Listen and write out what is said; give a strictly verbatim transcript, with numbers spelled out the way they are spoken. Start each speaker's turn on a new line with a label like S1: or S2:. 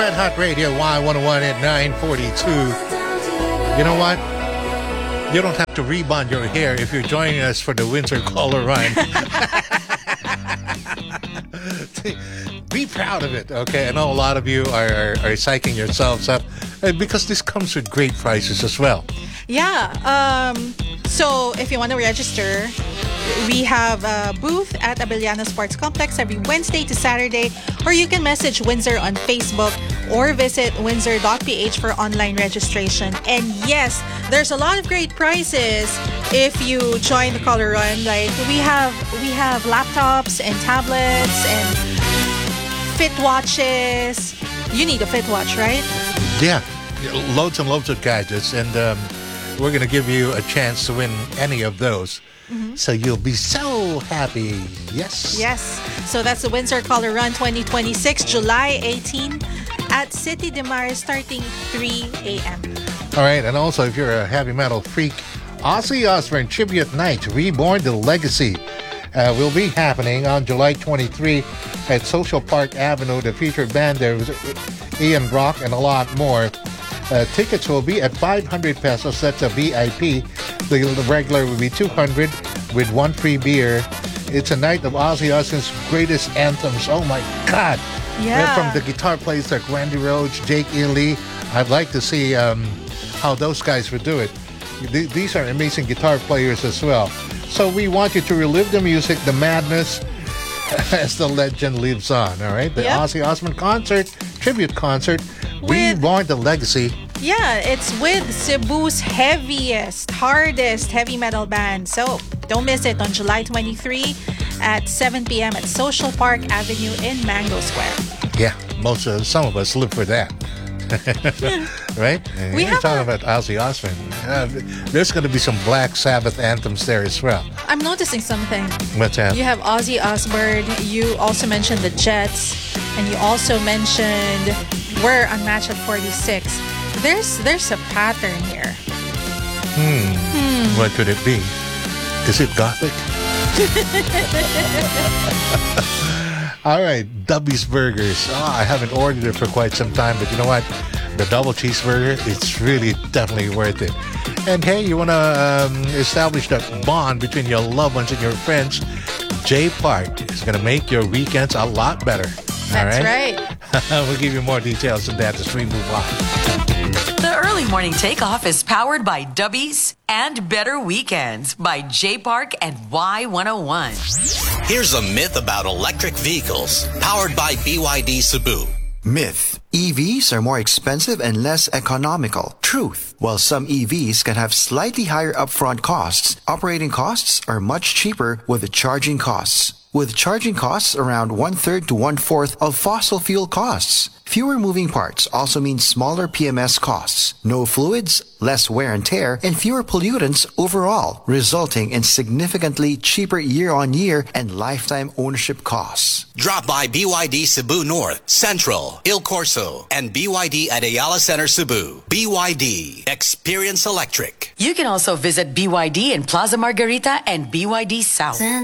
S1: Red Hot Radio Y one oh one at nine forty-two. You know what? You don't have to rebond your hair if you're joining us for the Windsor Color Run. Be proud of it, okay? I know a lot of you are, are, are psyching yourselves up uh, because this comes with great prices as well.
S2: Yeah. Um, so if you want to register, we have a booth at Abellano Sports Complex every Wednesday to Saturday, or you can message Windsor on Facebook or visit windsor dot p h for online registration. And yes, there's a lot of great prizes if you join the Color Run. Like we have we have laptops and tablets and fit watches. You need a fit watch, right?
S1: Yeah, loads and loads of gadgets, and um, we're going to give you a chance to win any of those. Mm-hmm. So you'll be so happy. Yes?
S2: Yes. So that's the Windsor Color Run twenty twenty-six, July eighteenth at City de Mar, starting three a.m.
S1: All right. And also, if you're a heavy metal freak, Ozzy Osbourne Tribute Night, Reborn the Legacy, uh, will be happening on July twenty-third at Social Park Avenue. The featured band there was Ian Brock and a lot more. Uh, tickets will be at five hundred pesos. That's a V I P. The, the regular will be two hundred with one free beer. It's a night of Ozzy Osbourne's greatest anthems. Oh my God.
S2: Yeah.
S1: From the guitar players like Randy Rhoads, Jake Ely. I'd like to see um, how those guys would do it. Th- these are amazing guitar players as well. So we want you to relive the music, the madness, as the legend lives on. All right? The
S2: yep.
S1: Ozzy Osbourne concert, tribute concert.
S2: With,
S1: Reborn the Legacy.
S2: Yeah, it's with Cebu's heaviest, hardest heavy metal band. So don't miss it on July twenty-third at seven p.m. at Social Park Avenue in Mango Square.
S1: Yeah, most of some of us live for that. Right? And
S2: we
S1: you're
S2: have
S1: talking
S2: a,
S1: about Ozzy Osbourne. Uh, there's going to be some Black Sabbath anthems there as well.
S2: I'm noticing something.
S1: What's that?
S2: You have Ozzy Osbourne. You also mentioned the Jets, and you also mentioned we're Unmatched at forty-six. There's there's a pattern here.
S1: Hmm. hmm. What could it be? Is it gothic? All right, Dubby's Burgers. Oh, I haven't ordered it for quite some time, but you know what? The double cheeseburger, it's really definitely worth it. And hey, you want to um, establish that bond between your loved ones and your friends? J Park is going to make your weekends a lot better.
S2: That's
S1: all right?
S2: right.
S1: We'll give you more details on that as we move on.
S3: The early morning takeoff is powered by Dubbies and Better Weekends by J Park and Y one oh one.
S4: Here's a myth about electric vehicles, powered by B Y D Cebu.
S5: Myth. E Vs are more expensive and less economical. Truth. While some E Vs can have slightly higher upfront costs, operating costs are much cheaper with the charging costs. With charging costs around one-third to one-fourth of fossil fuel costs. Fewer moving parts also mean smaller P M S costs, no fluids, less wear and tear, and fewer pollutants overall, resulting in significantly cheaper year-on-year and lifetime ownership costs.
S4: Drop by B Y D Cebu North, Central, Il Corso, and B Y D at Ayala Center Cebu. B Y D. Experience Electric.
S3: You can also visit B Y D in Plaza Margarita and B Y D South.